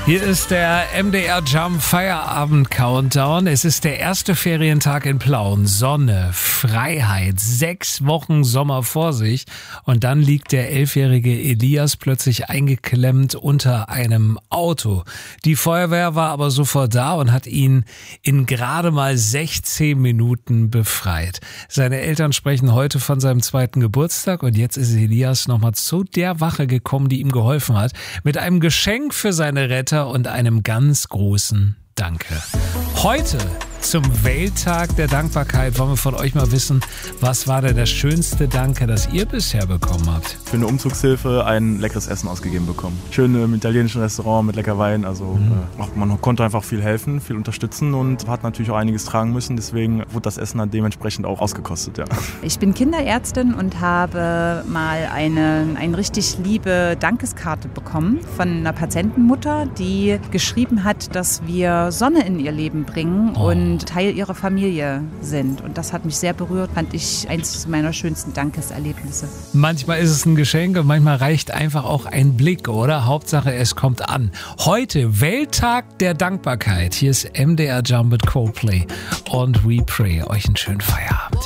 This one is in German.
Hier ist der MDR Jump Feierabend Countdown. Es ist der erste Ferientag in Plauen. Sonne, Freiheit, 6 Wochen Sommer vor sich. Und dann liegt der 11-jährige Elias plötzlich eingeklemmt unter einem Auto. Die Feuerwehr war aber sofort da und hat ihn in gerade mal 16 Minuten befreit. Seine Eltern sprechen heute von seinem 2. Geburtstag und jetzt ist Elias nochmal zu der Wache gekommen, die ihm geholfen hat, mit einem Geschenk für seine Retter und einem ganz großen Danke. Heute zum Welttag der Dankbarkeit wollen wir von euch mal wissen, was war denn das schönste Danke, das ihr bisher bekommen habt? Für eine Umzugshilfe ein leckeres Essen ausgegeben bekommen. Schön im italienischen Restaurant mit lecker Wein. Also man konnte einfach viel helfen, viel unterstützen und hat natürlich auch einiges tragen müssen. Deswegen wurde das Essen dann dementsprechend auch ausgekostet. Ja. Ich bin Kinderärztin und habe mal eine richtig liebe Dankeskarte bekommen von einer Patientenmutter, die geschrieben hat, dass wir Sonne in ihr Leben bringen und Teil ihrer Familie sind. Und das hat mich sehr berührt, fand ich eins meiner schönsten Dankeserlebnisse. Manchmal ist es ein Geschenk und manchmal reicht einfach auch ein Blick, oder? Hauptsache, es kommt an. Heute Welttag der Dankbarkeit. Hier ist MDR Jump mit Coldplay und We Pray. Euch einen schönen Feierabend.